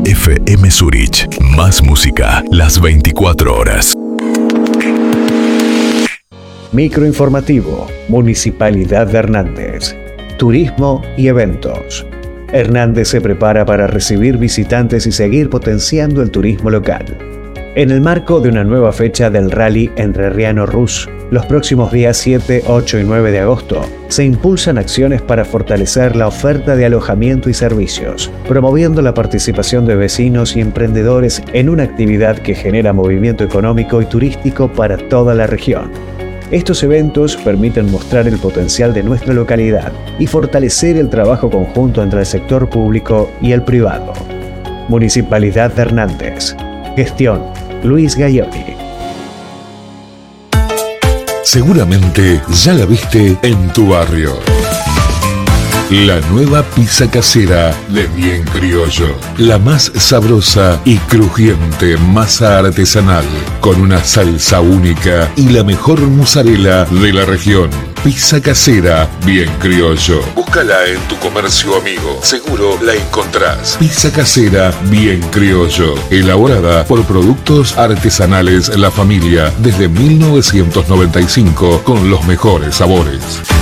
FM Zurich. Más música, las 24 horas. Microinformativo, Municipalidad de Hernández. Turismo y eventos. Hernández se prepara para recibir visitantes y seguir potenciando el turismo local. En el marco de una nueva fecha del Rally Entrerriano-Rus, los próximos días 7, 8 y 9 de agosto, se impulsan acciones para fortalecer la oferta de alojamiento y servicios, promoviendo la participación de vecinos y emprendedores en una actividad que genera movimiento económico y turístico para toda la región. Estos eventos permiten mostrar el potencial de nuestra localidad y fortalecer el trabajo conjunto entre el sector público y el privado. Municipalidad de Hernández. Gestión: Luis Gaioni. Seguramente ya la viste en tu barrio. La nueva pizza casera de Bien Criollo. La más sabrosa y crujiente masa artesanal, con una salsa única y la mejor mozzarella de la región. Pizza casera Bien Criollo. Búscala en tu comercio amigo. Seguro la encontrás. Pizza casera Bien Criollo. Elaborada por productos artesanales La Familia desde 1995 con los mejores sabores.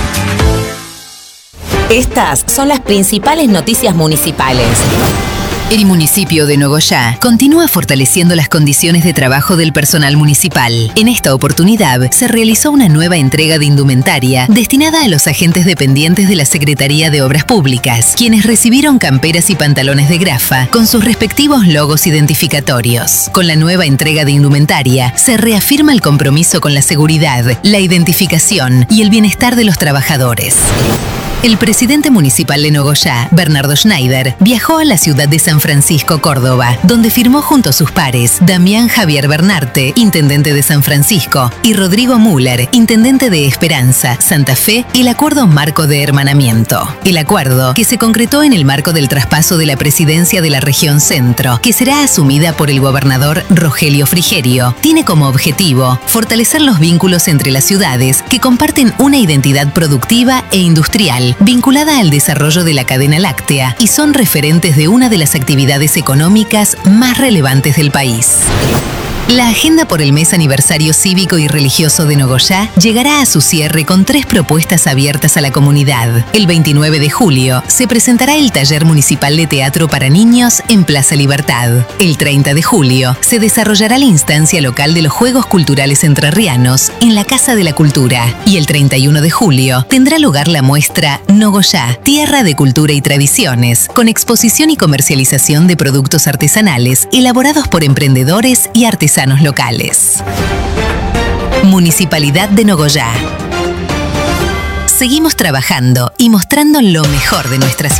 Estas son las principales noticias municipales. El municipio de Nogoyá continúa fortaleciendo las condiciones de trabajo del personal municipal. En esta oportunidad se realizó una nueva entrega de indumentaria destinada a los agentes dependientes de la Secretaría de Obras Públicas, quienes recibieron camperas y pantalones de grafa con sus respectivos logos identificatorios. Con la nueva entrega de indumentaria se reafirma el compromiso con la seguridad, la identificación y el bienestar de los trabajadores. El presidente municipal de Nogoyá, Bernardo Schneider, viajó a la ciudad de San Francisco, Córdoba, donde firmó junto a sus pares Damián Javier Bernarte, intendente de San Francisco, y Rodrigo Müller, intendente de Esperanza, Santa Fe, el acuerdo marco de hermanamiento. El acuerdo, que se concretó en el marco del traspaso de la presidencia de la región Centro, que será asumida por el gobernador Rogelio Frigerio, tiene como objetivo fortalecer los vínculos entre las ciudades que comparten una identidad productiva e industrial vinculada al desarrollo de la cadena láctea y son referentes de una de las actividades económicas más relevantes del país. La agenda por el mes aniversario cívico y religioso de Nogoyá llegará a su cierre con 3 propuestas abiertas a la comunidad. El 29 de julio se presentará el taller municipal de teatro para niños en Plaza Libertad. El 30 de julio se desarrollará la instancia local de los Juegos Culturales Entrerrianos en la Casa de la Cultura. Y el 31 de julio tendrá lugar la muestra Nogoyá, Tierra de Cultura y Tradiciones, con exposición y comercialización de productos artesanales elaborados por emprendedores y artesanos locales. Municipalidad de Nogoyá. Seguimos trabajando y mostrando lo mejor de nuestra ciudad.